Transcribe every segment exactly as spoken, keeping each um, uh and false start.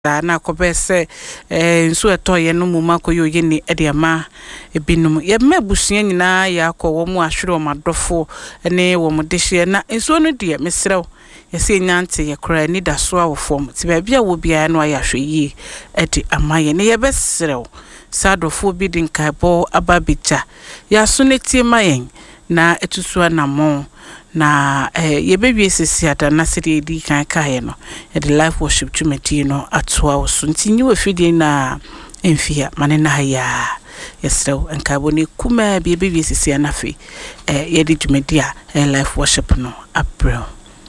na kobese eh nso eto ye no muma koyo ye ni e de ma ebinum ye mabusua nyina ya akọ wo mu ahwere o madofo ne wo mu dehye na nso no de mesrew ye se nyante ye kra ni da so awofom ti ba bia wo bia no ya hwe yi e de amaye ne ye besrew sadofo bi din kaibo ababija ya so ne tie mayen na etusu anamo na eh yebewie sisi ata na sede di kan kae no e the life worship tumeti no atoa oso ntinyi we fidie na emfia mane na ya yesrew enkabo ne kuma bi yebewie sisi anafe eh ye di tumedi a life worship no april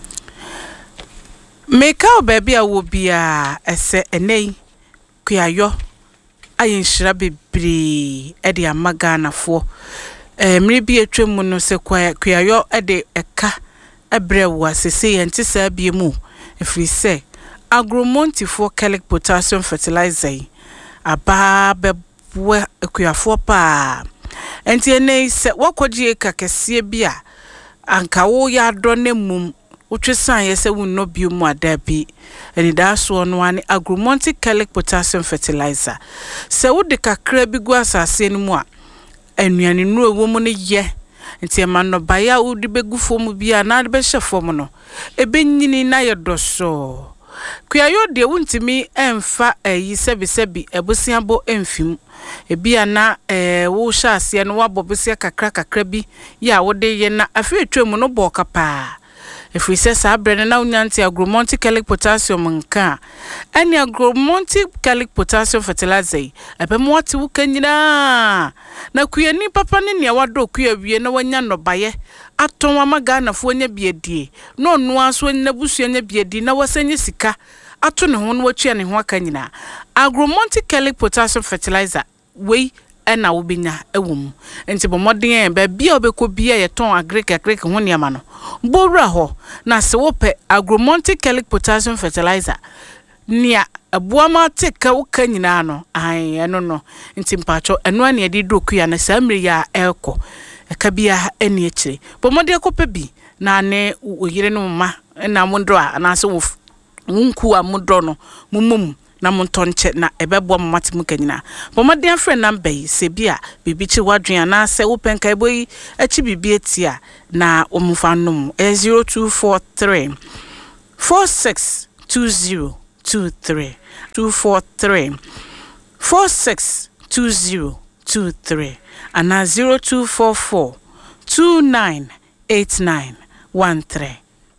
meka obabi a wo bia ese enei kuayo ayenhira bebre e de amaga nafo eh mrebi etwemu no se kwa kuayo ede eka ebrewo asese yente sa biemu efri se agromontifo chelic potassium fertilizer aba bebwe kuafo pa enti ene se wakogie kakese bia anka wo ya do ne mum utwesan yese wunno biemu adabi eni da so no ane agromontic chelic potassium fertilizer se wo de kakra bi gu asase no mu a enuane nu ewo mu ne ye nti e ma no baya udi begu fomu bia na de be hye fomu no ebe nyini na ye doso kuayo de wuntimi emfa eyi sebi sebi ebusiabo emfim ebia na eh wo hya ase no wabobesia kakra kakra bi ya wo de ye na afi etwemu no bo kapa efri se sa brene na unyanti agromontic chelic potassium nka ani agromontic chelic potassium fertilizer ebemu wati wukanyina na kuyani papa ne ne wado kuya wie na wanya no baye aton amaga na fo nya biedie no no aso nya busu nya biedi na wasenye sika ato ne ho no watua ne ho akanyina agromontic chelic potassium fertilizer we ena wo binya ewum enti bomodin ba bia obekọ bia ye ton agric agric ho ne ama no mbowra ho na se wo pe agromontic chelic potassium fertilizer nia abuama teka wo kanyina no ai eno no enti mpacho eno ane edi doku ya na samri ya elko eka bia eni ekire bomodin kope bi na ne oyire no ma na mondro a na se wo wunku a mondro no mumum na montonche na ebebo matimu kanyina bomodin friend number yi se bia bibichi wadwen na se wo penka eboyi achi bibi etia na omufanum zero two four three four six two zero two three two four three four six two zero two three and zero two four four two nine eight nine one three.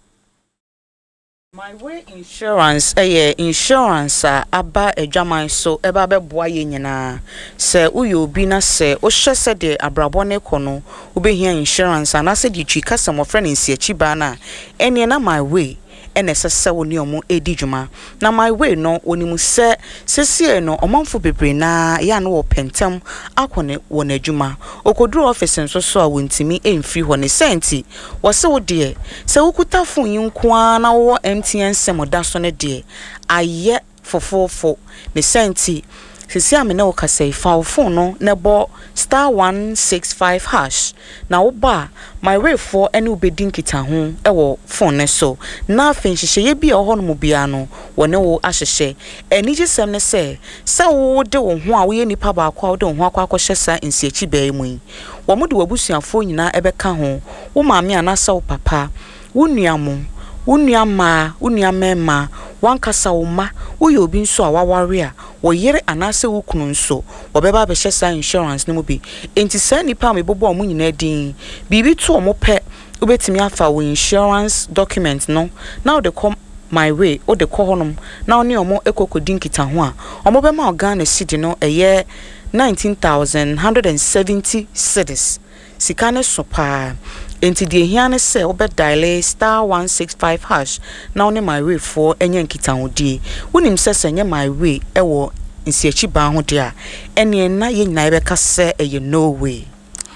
My way insurance eh insurance uh, aba edwaman so eba beboa ye nyina se uyo obi na se o hye se de abrabo ne kono obehia insurance ana se di twika se mo friend nsi achi ba na ene na my way ene se se woni omo edi dwuma na my way no onimu se sesie no omanfo bebre na ya no wo pentem akone wo na dwuma okoduru office nso so a wontimi emfiri ho ne senti wo se wo de se wokuta fon yinko na wo M T N semoda so ne de aye fofofo ne senti sisi amene wo kasai fa phone no ne bo star one six five hash na wo ba my way for any obedin kita ho e wo phone ne so na afin hihye ye bia ho no mu bia no wo ne wo ahyehye eni gisem ne se se wo de wo ho a wo ye nipa ba akwa wo de wo ho akwa akwa sa nsi achi ba emu wo mu de wabusuafo nyina ebeka ho wo maame anasa wo papa wo nuamo wo nuama wo nuamema wankasa wo ma wo ye obi nso a waware a wo yere anase wo kunu nso wo beba be hyesa insurance ne mu bi enti sa nipa me bobo omo nyina din bibi to omo pe obetimi afa wo insurance document no now they come my way o de ko honom na oni omo ekokodin kita ho a omo be ma Ghana cedi no eye nineteen thousand one hundred seventy cedis sikane sopa enti de hiane se obe dial star one six five hash na oni my way for enye nkita hodi wonim se se enye my way ewo nsi achi ba ho de a ene na ye nyina ebe ka se eye no way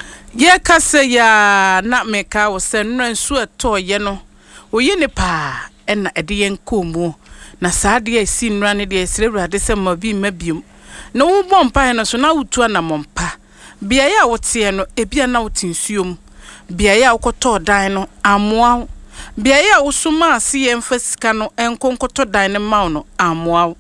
ye ka se ya na meka wo se no nsu eto ye no oyi ne pa ena ede ye nkomu na saade ya si nra ne de esrewrade se mabi mabium na wo bompa no so na wutu na mompa bia ya wote no ebia na wotinsuom bia ya ukoto dan no amoa bia ya usuma asi emfasika no enkonkoto dan ne maw no amoa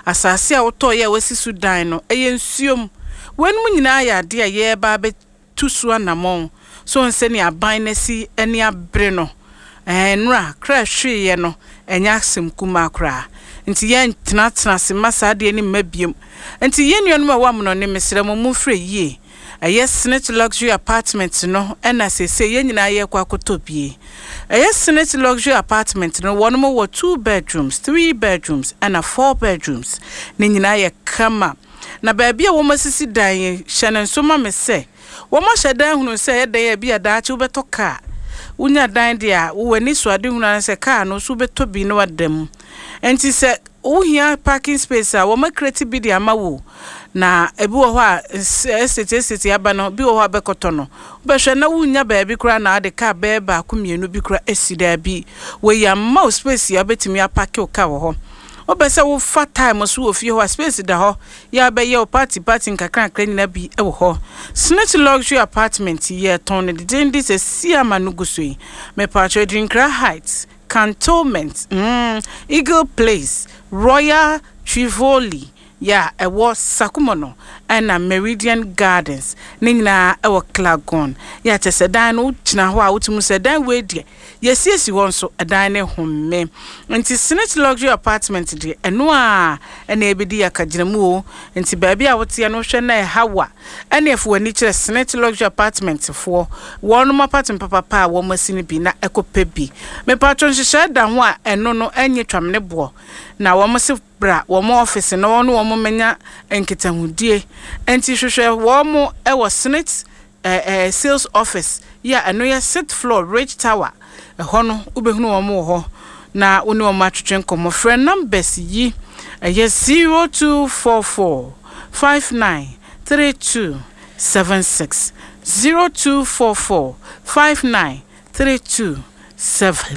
asase a woto ye wasi Sudan no eye nsuom wen mu nyina ya de a ye ba be tusu anamon so nse ne aban nasi eni abre no eh nra kra hwe ye no enya asem kuma kra nti ye ntena tena se masa de ni mabiem nti ye nuanu ma wam no ne mesre mo mu frɛ yie eye Snitch luxury apartment no ena se se ye nyina ye kwa kotobie eye Snitch luxury apartment no one mo were two bedrooms three bedrooms and a four bedrooms ne nyina ye kama na baabia wo masisi dan ye hye so ma me se wo ma hye dan hunu se ye dan ye bia da achi ubeto ka unya dan dia wo wani so ade hunu an se ka no so beto bi no wadam enti se wo hia parking space a wo ma create bi dia ma wo na ebi wo ho a estate estate aba no bi wo ho abekoto no be hwe na wunya baabi kura na ade ka be ba ku mienu bi kura esida bi we ya ma space ya betimi apake o ka wo ho obese wo fa time so wo fie ho space da ho ya be ye o party party nkakran kran na bi e wo ho Snitch luxury apartment ye ton de dendi se siama nugusui me patro Drinkra Heights Cantonment mm, Eagle Place Royal Trivoli ya ewo Sakumono and Meridian Gardens nina ewo Clagon ya tese dan no china ho a wotimu se dan we die yesiesi won so dan ne homme nti Snitch luxury apartment die eno a ena ebedi yakagiramu o nti baabi a wote no hwe na hawa ena efu wani kire Snitch luxury apartment fo won no apartment papa pa wo masini bi na ekope bi me patron hye da ho a eno no enye twamne bo na wo mse bra wo mo office no no wo mo menya enketahudie enti hwehwe wo mo e wo Snitch eh eh sales office ya eno ya sixth floor Ridge Tower ho no ubehunu wo mo ho na woni wo ma twetwen komo friend numbers yi eh zero two four four five nine three two seven six zero two four four five nine three two seven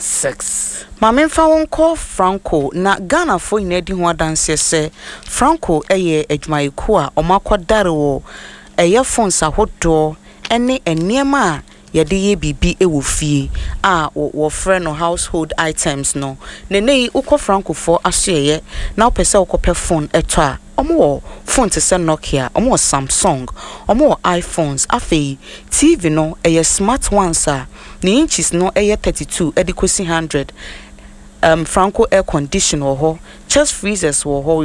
six. Mame fa wonko Franco na Ghana fo ina di ho adanse se Franco eye adwumayeku a omakodare wo eye fonsa hodo ene eniema a yede ye bibi ewo fie a wo frɛ no household items no ne nei ukɔ Franco fo asoye na opese ukɔpɛ phone eto a omo phone te se Nokia omo Samsung omo iPhones afei T V no eye smart ones a ni inches no eye thirty-two edikosi one hundred um Franco air conditioner ho chest freezers wo ho